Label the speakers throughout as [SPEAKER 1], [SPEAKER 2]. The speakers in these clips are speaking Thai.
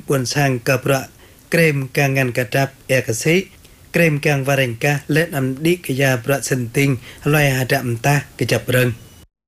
[SPEAKER 1] ปวนช่างกับระเกรมกางงานกระดับเอกสิเกรมกางวารังกาและนำดิกยาประสินติงลอยหาดำตากระจับเริง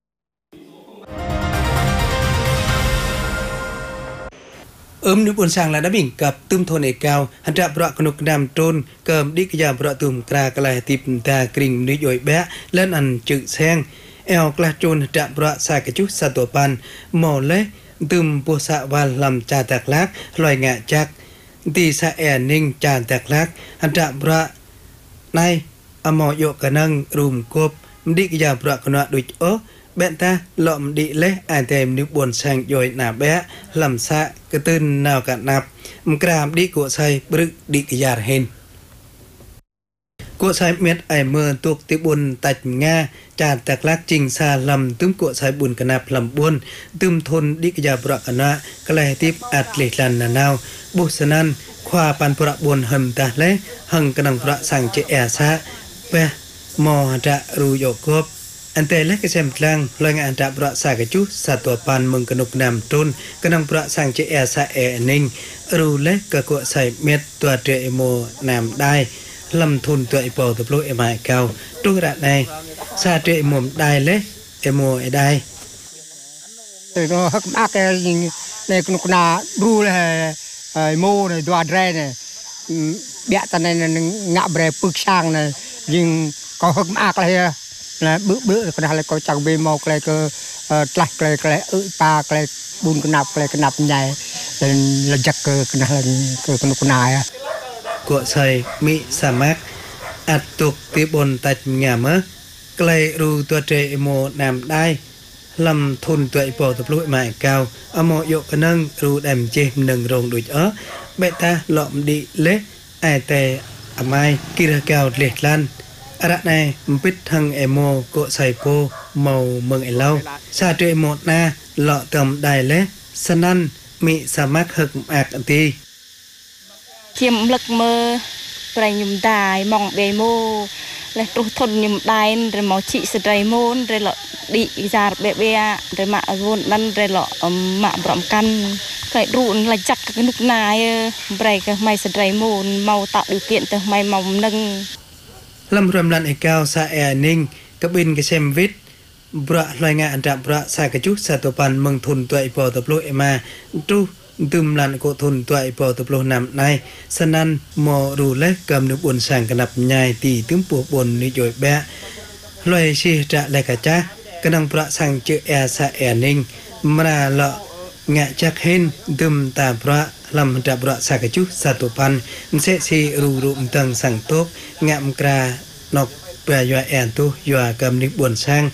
[SPEAKER 1] นึกบนช่างและนับบิ่งกับตุ้มโทนเอกาวหันจะประกนุกดำต้นเกิมดิกยาประตุ่มกรากลายติบตากริ่งนิยอยแบะและอันจึกแซงเอลกลาโจนจะประสากจุสัตวปันหมอเล่ตึมปุษะวาลำจาตักลักลอยงะจักตีสะแอนิงจานตักลักหันจะประในอมอยกนังรุมกบดิกยาประกนุดุจโอเบนตาหลอมดีเละอาเตมนึกบนแสงย่อยหนาแบะลำซะกระตื้นนาวกันนับมกรามดิกัวไซบรึกดิกยาเห็นกัวไซเม็ดไอเมื่อตุกติบุญตัดง่าจานตักลักจิงซาลำตึมกัวไซบุญกันนับลำบุญตึมทนดิกยาประกนะกลายทิพอัดเลิลันนานาวบุษนันขวาปันประบุญหมตาและหังกนังประสังเจแอซะเปะมอจะรูโยกบอันแต่และกระเซมกลางลอยงานดับประสากจุสัตว์ปันมึงกนุกนำต้นกนังประสังเจแอซาเอนิงรูเล็กกะกัวใส่เม็ดตัวเตอโมนำได้ลำทุนตัวไอปอตัวโปรเอมาเก่าตุกระในซาเตอโมได้เล็กเอโมได้
[SPEAKER 2] ตัวฮักมากเลยในกนุกนารูเลยโมเนี่ยตัวแดรเนี่ยเบี้ยตอนนั้นงะเบรปึกช่างเนี่ยยิงก็ฮักมากเลยlà bữa cái này có chẳng về một cái trạch cái pa cái bùn cái nạp nhảy là giặc cái này là cái này à
[SPEAKER 1] của thầy mỹ sa mát ắt tục tiếp bồn tạch nhà mớ cái ru tua trẻ mồ nằm đai lầm thôn tuổi bỏ tập lụi mại cao ở mộ dụ cái nâng ru đầm chê nâng rồng đuổi ớ bệ ta lọm đi lết ai tè mai kia cao liệt lan ở này biết thằng emo cọ sài cô màu mừng ai lâu xa trời một na lọ tầm đài lé sân ăn mị sa mát hực ạc ti
[SPEAKER 3] chiêm lực mơ rồi nhung đài mong bề mô là trục thôn nhung đài rồi màu chị sợi dây môn rồi lọ đi ra bè bè rồi mạ vốn lăn rồi lọ mạ bỏng căn cái ruộng là chắc cái nút nai bày cái mày sợi dây môn màu tạo điều kiện từ mày màu nâng
[SPEAKER 1] ลำรำลันไอเก้าซาแอนิงกับบินกระเชมวิทบระลอยงานอันดับระสากจุสัตว์ปันเมืองทุนตัวไอปอตบโลเอมาตู้ตึมลันโกทุนตัวไอปอตบโลนำในสนันมอรูเล็กกำนึกบนสั่งกันนับใหญ่ตีตึมปวกบนนิยอยแบะลอยชีจะแลกะจ้ากำลังประสั่งเจอแอซาแอนิงมาละงะจักเห็นตึมตาพระลำดับระสากจุสัตว์ปันเสซีรูมตังสั่งตกงะมกรานกเปยแอนตุยัวกำนิบวนช่าง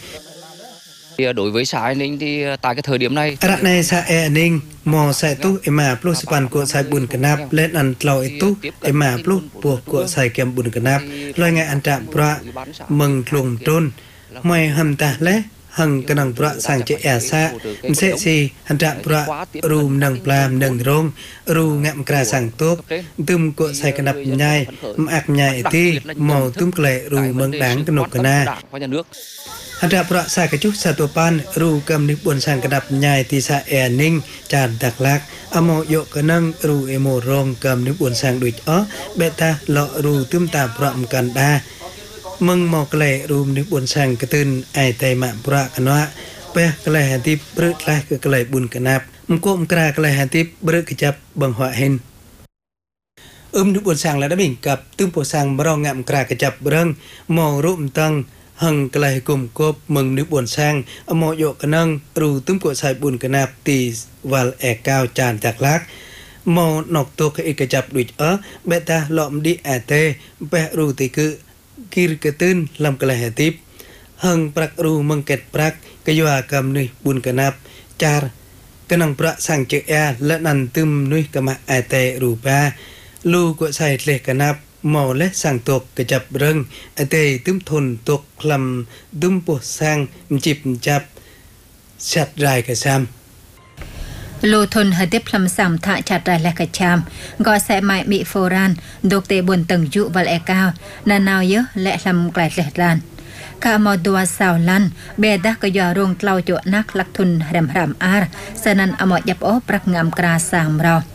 [SPEAKER 4] Đối với xã An Ninh thì tại cái thời điểm này
[SPEAKER 1] này xã An Ninh mò sai tu ema plus pan của sai bùn cân nắp lên ăn lòi tu ema plus buộc của sai kem bùn cân nắp loài ngài ăn trạm pra mừng lùng trôn mày hầm ta lẽ hằng cái năng pra sang chế ẻ xa sẽ si ăn trạm pra rùm nằng plam nằng rong rù ngạm cà sang tốt tùm của sai cân nắp nhai ạc nhai ti mò tùm kệ rù mừng đáng cái nộp cân naอันดับประสาทจุสัตว์ปันรูกำนิบนสังกดับใหญ่ตีสะแอนิงจานตักลักอโมโยกนังรูเอโมรองกำนิบนสังดุจอ้อเบตาเลาะรูตึมตาพร้อมกันดามึงมอกเลยรูมนิบนสังกระตืนไอไตมะประกันว่าเปะกเลยหันทิบรึกไล่กเลยบุญกันนับมโกมกรากเลยหันทิบรึกจับบังหัวเห็นนิบนสังและดับบิ่งกับตึมโพสังบรองงามกรากจับเริงมอรูมตังหังกลายกลุ่มกบมึงนึกบวนช่างอโมโยกนังรูตุ้มกวดสายบุญกนับตีวัลแอกก้าวจานจากลักโมนกตัวเอกจับดุจเบตาหลอมดิแอเตเปรูติคือกิรกตื้นลำกลายทิพหังปรักรูมึงเกตปรักกยัวกำนุยบุญกนับจารกนังประสังเจแอและนันตึมนุยกมาแอเตรูปาลูกวดสายเล็กกนับมอและสั่งตกกระจับเริงไอเตยตึมทนตกคลำตึมปวดสั่งจิบจับชัดรายกระซำ
[SPEAKER 5] ลูทนหดิบลำสามทะชัดรายและกระชามก่อแสไม้มีโฟรันดกเตบนตึงยุวัลเอกาวนานาเยอะและลำไกลแหลดานกามอดัวสาวลันเบดกยอรงเกลาโจนักลักทุนรำอาร์สนันอมอยับโอปรักงามกราสามเรา